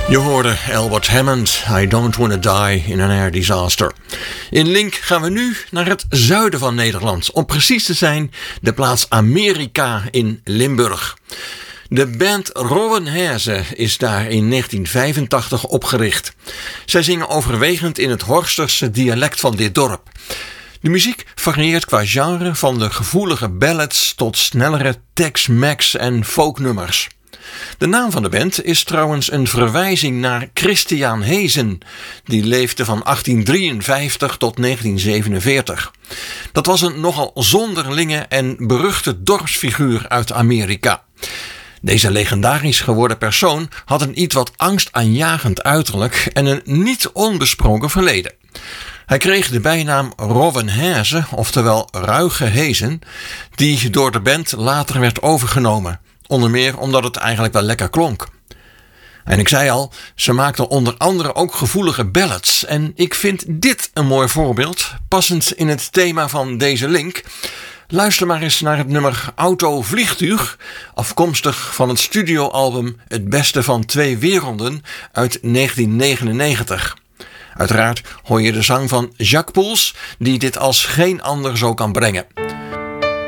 Je hoorde Albert Hammond, I Don't Wanna Die in an Air Disaster. In Link gaan we nu naar het zuiden van Nederland. Om precies te zijn, de plaats Amerika in Limburg. De band Rowenheze is daar in 1985 opgericht. Zij zingen overwegend in het Horsterse dialect van dit dorp. De muziek varieert qua genre van de gevoelige ballads tot snellere Tex-Mex en folknummers. De naam van de band is trouwens een verwijzing naar Christiaan Hezen. Die leefde van 1853 tot 1947. Dat was een nogal zonderlinge en beruchte dorpsfiguur uit Amerika. Deze legendarisch geworden persoon had een iets wat angstaanjagend uiterlijk en een niet onbesproken verleden. Hij kreeg de bijnaam Rowenheze, oftewel Ruige Hezen, die door de band later werd overgenomen. Onder meer omdat het eigenlijk wel lekker klonk. En ik zei al, ze maakten onder andere ook gevoelige ballads. En ik vind dit een mooi voorbeeld, passend in het thema van deze link. Luister maar eens naar het nummer Auto Vliegtuig, afkomstig van het studioalbum Het Beste van Twee Werelden uit 1999. Uiteraard hoor je de zang van Jacques Poels, die dit als geen ander zo kan brengen.